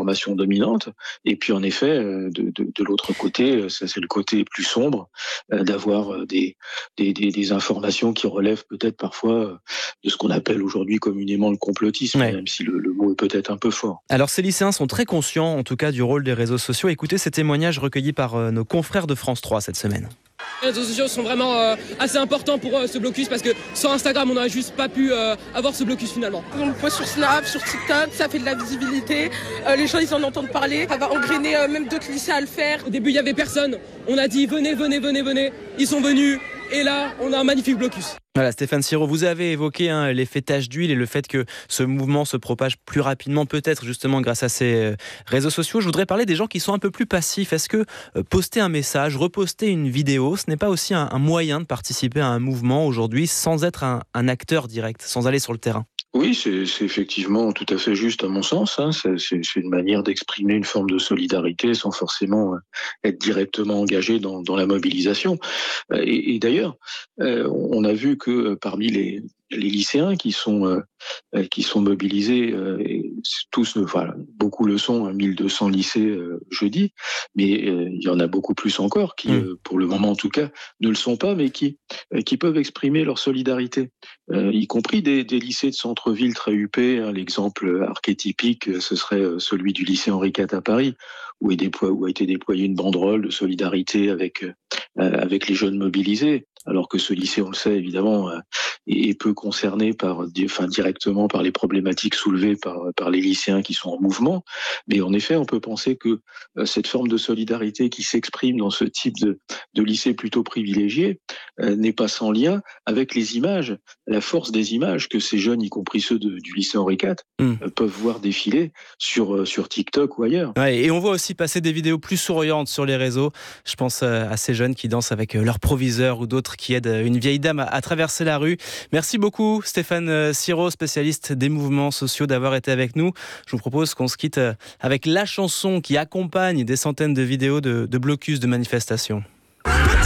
l'information dominante. Et puis en effet, de l'autre côté, ça c'est le côté plus sombre, d'avoir des informations qui relèvent peut-être parfois de ce qu'on appelle aujourd'hui communément le complotisme, Ouais. même si le mot est peut-être un peu fort. Alors ces lycéens sont très conscients en tout cas du rôle des réseaux sociaux. Écoutez ces témoignages recueillis par nos confrères de France 3 cette semaine. Les réseaux sociaux sont vraiment assez importants pour ce blocus parce que sans Instagram on n'aurait juste pas pu avoir ce blocus finalement. On le poste sur Snap, sur TikTok, ça fait de la visibilité, les gens ils en entendent parler, ça va engrainer même d'autres lycées à le faire. Au début il n'y avait personne, on a dit venez, ils sont venus et là on a un magnifique blocus. Voilà, Stéphane Siro, vous avez évoqué l'effet tache d'huile et le fait que ce mouvement se propage plus rapidement, peut-être justement grâce à ces réseaux sociaux. Je voudrais parler des gens qui sont un peu plus passifs. Est-ce que poster un message, reposter une vidéo, ce n'est pas aussi un moyen de participer à un mouvement aujourd'hui sans être un acteur direct, sans aller sur le terrain ? Oui, c'est effectivement tout à fait juste à mon sens. C'est une manière d'exprimer une forme de solidarité sans forcément être directement engagé dans la mobilisation. Et d'ailleurs, on a vu que parmi les lycéens qui sont mobilisés, et tous, enfin beaucoup le sont, 1200 lycées jeudi, mais il y en a beaucoup plus encore qui, pour le moment en tout cas, ne le sont pas, mais qui peuvent exprimer leur solidarité, y compris des lycées de centre-ville très huppés. L'exemple archétypique, ce serait celui du lycée Henri IV à Paris, où a été déployée une banderole de solidarité avec les jeunes mobilisés, alors que ce lycée, on le sait évidemment, est peu concerné directement par les problématiques soulevées par les lycéens qui sont en mouvement. Mais en effet, on peut penser que cette forme de solidarité qui s'exprime dans ce type de lycée plutôt privilégié n'est pas sans lien avec les images, la force des images que ces jeunes, y compris ceux du lycée Henri IV, peuvent voir défiler sur TikTok ou ailleurs. Ouais, et on voit aussi passer des vidéos plus souriantes sur les réseaux. Je pense à ces jeunes qui dansent avec leur proviseur ou d'autres qui aident une vieille dame à traverser la rue. Merci beaucoup Stéphane Siro, spécialiste des mouvements sociaux, d'avoir été avec nous. Je vous propose qu'on se quitte avec la chanson qui accompagne des centaines de vidéos de blocus, de manifestations.